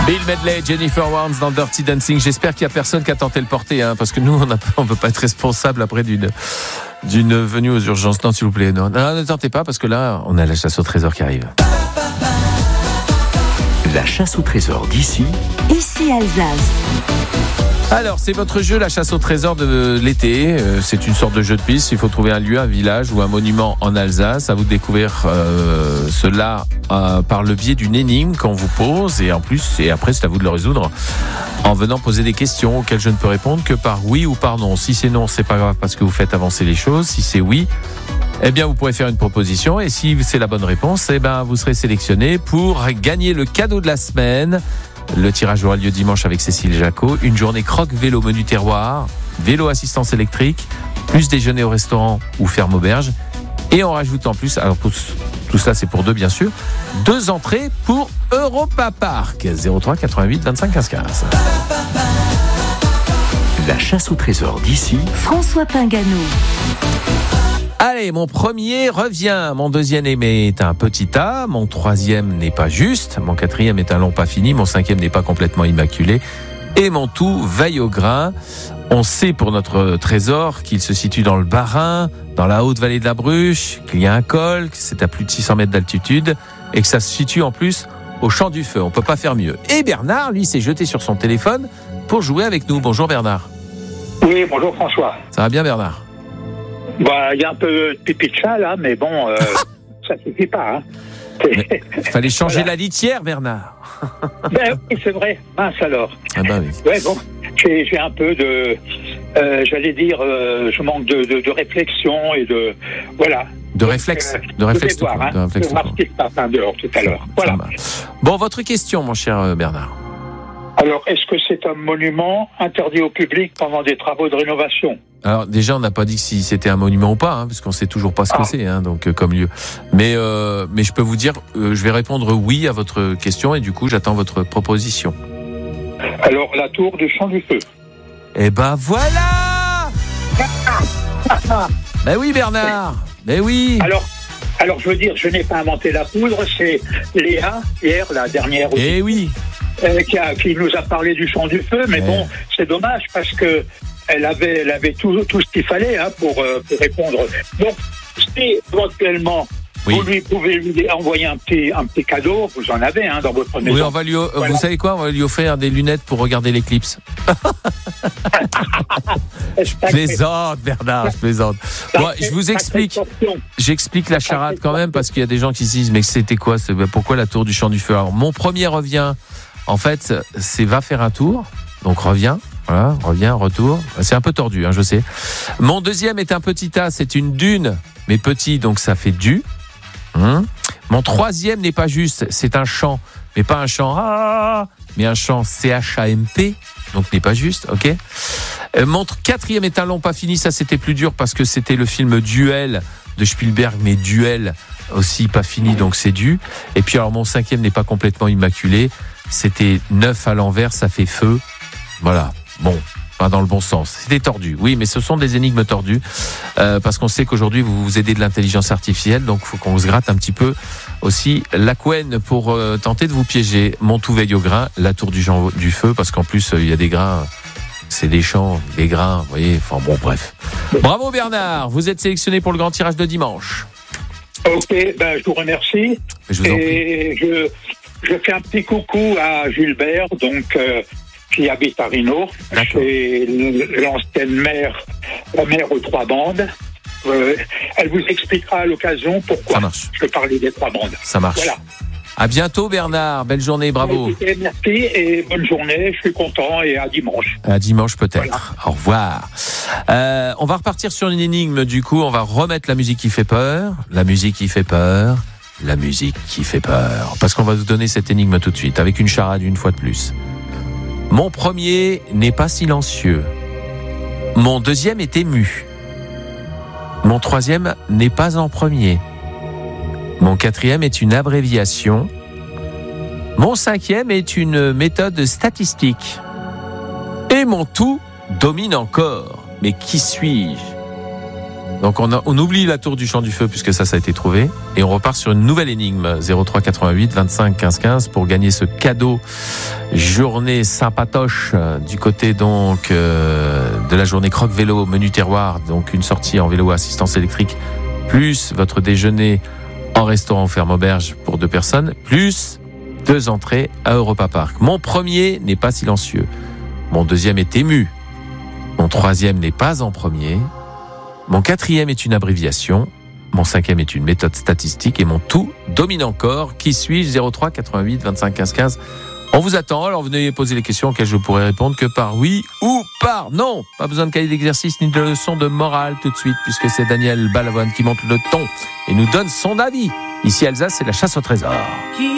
Bill Medley, Jennifer Warnes dans Dirty Dancing. J'espère qu'il n'y a personne qui a tenté le porter, parce que nous, on ne peut pas être responsable après d'une venue aux urgences. Non, s'il vous plaît, non, ne tentez pas, parce que là, on a la chasse au trésor qui arrive. La chasse au trésor d'ici. Ici Alsace. Alors, c'est votre jeu, la chasse au trésor de l'été. C'est une sorte de jeu de piste. Il faut trouver un lieu, un village ou un monument en Alsace. À vous de découvrir cela par le biais d'une énigme qu'on vous pose. Et après, c'est à vous de le résoudre en venant poser des questions auxquelles je ne peux répondre que par oui ou par non. Si c'est non, c'est pas grave parce que vous faites avancer les choses. Si c'est oui, eh bien, vous pourrez faire une proposition. Et si c'est la bonne réponse, vous serez sélectionné pour gagner le cadeau de la semaine. Le tirage aura lieu dimanche avec Cécile Jacot. Une journée croque vélo menu terroir, vélo assistance électrique, plus déjeuner au restaurant ou ferme auberge. Et on rajoute en plus, alors tout ça c'est pour deux bien sûr, 2 entrées pour Europa Park. 03 88 25 15 15. La chasse au trésor d'ici. François Pingano. Allez, mon premier revient. Mon deuxième est un petit A. Mon troisième n'est pas juste. Mon quatrième est un long pas fini. Mon cinquième n'est pas complètement immaculé. Et mon tout veille au grain. On sait pour notre trésor qu'il se situe dans le Bas-Rhin, dans la haute vallée de la Bruche, qu'il y a un col, que c'est à plus de 600 mètres d'altitude et que ça se situe en plus au Champ du Feu. On peut pas faire mieux. Et Bernard, lui, s'est jeté sur son téléphone pour jouer avec nous. Bonjour Bernard. Oui, bonjour François. Ça va bien Bernard? Il y a un peu de pipi de chat là, mais bon, ça suffit pas. Il fallait changer la litière, Bernard. Oui, c'est vrai. Mince alors. Ah bah oui. Ouais, bon, j'ai un peu de, j'allais dire, je manque de réflexion et de, voilà. De réflexe. De réflexe tout court. Je vais voir ce qui se passe dehors tout à l'heure. Voilà. Bon, votre question, mon cher Bernard. Alors, est-ce que c'est un monument interdit au public pendant des travaux de rénovation? Alors déjà, on n'a pas dit si c'était un monument ou pas, parce qu'on sait toujours pas ce que c'est, donc comme lieu. Mais je peux vous dire, je vais répondre oui à votre question et du coup, j'attends votre proposition. Alors, la tour du Champ du Feu. Eh ben voilà. Ben oui, Bernard. Ben oui. Alors, je veux dire, je n'ai pas inventé la poudre, c'est Léa hier, la dernière. Eh oui. Qui nous a parlé du Champ du Feu, mais bon, c'est dommage parce que elle avait tout ce qu'il fallait pour répondre. Donc, si éventuellement vous pouvez lui envoyer un petit cadeau, vous en avez dans votre maison. Oui, on va lui, vous savez quoi, on va lui offrir des lunettes pour regarder l'éclipse. Je plaisante, Bernard, je plaisante. Bon, je vous explique. J'explique la charade quand même parce qu'il y a des gens qui se disent mais c'était quoi, pourquoi la tour du Champ du Feu? Alors, mon premier revient. En fait, c'est va faire un tour, donc reviens, voilà, reviens, retour. C'est un peu tordu, je sais. Mon deuxième est un petit A, c'est une dune, mais petit, donc ça fait du. Mon troisième n'est pas juste, c'est un chant, mais pas un chant A, mais un chant CHAMP, donc n'est pas juste, ok. Mon quatrième est un long pas fini, ça c'était plus dur parce que c'était le film Duel de Spielberg, mais Duel aussi pas fini, donc c'est du. Et puis alors mon cinquième n'est pas complètement immaculé. C'était 9 à l'envers, ça fait feu. Voilà. Bon, pas dans le bon sens. C'était tordu. Oui, mais ce sont des énigmes tordues. Parce qu'on sait qu'aujourd'hui, vous vous aidez de l'intelligence artificielle. Donc, il faut qu'on se gratte un petit peu aussi la couenne pour tenter de vous piéger. Mon tout veille au grain, la tour du feu. Parce qu'en plus, il y a des grains. C'est des champs, des grains. Vous voyez. Enfin, bon, bref. Bravo Bernard. Vous êtes sélectionné pour le grand tirage de dimanche. Ok, je vous remercie. Je vous en prie. Je fais un petit coucou à Gilbert, donc qui habite à Rhino. C'est l'ancienne maire, la maire aux 3 bandes. Elle vous expliquera à l'occasion pourquoi je parlais des 3 bandes. Ça marche. Voilà. À bientôt Bernard, belle journée, bravo. Écoutez, merci et bonne journée, je suis content et à dimanche. À dimanche peut-être, voilà. Au revoir. On va repartir sur une énigme du coup, on va remettre la musique qui fait peur, la musique qui fait peur. La musique qui fait peur. Parce qu'on va vous donner cette énigme tout de suite, avec une charade une fois de plus. Mon premier n'est pas silencieux. Mon deuxième est ému. Mon troisième n'est pas en premier. Mon quatrième est une abréviation. Mon cinquième est une méthode statistique. Et mon tout domine encore. Mais qui suis-je ? Donc on oublie la tour du Champ du Feu puisque ça a été trouvé et on repart sur une nouvelle énigme 03 88 25 15 15 pour gagner ce cadeau journée sympatoche du côté donc de la journée croque-vélo, menu terroir, donc une sortie en vélo assistance électrique, plus votre déjeuner en restaurant ferme auberge pour 2 personnes, plus 2 entrées à Europa Park. Mon premier n'est pas silencieux. Mon deuxième est ému. Mon troisième n'est pas en premier. Mon quatrième est une abréviation. Mon cinquième est une méthode statistique. Et mon tout domine encore. Qui suis-je? 03 88 25 15 15. On vous attend. Alors venez poser les questions auxquelles je pourrai répondre que par oui ou par non. Pas besoin de cahier d'exercice ni de leçon de morale tout de suite, puisque c'est Daniel Balavoine qui monte le ton et nous donne son avis. Ici Alsace, c'est la chasse au trésor.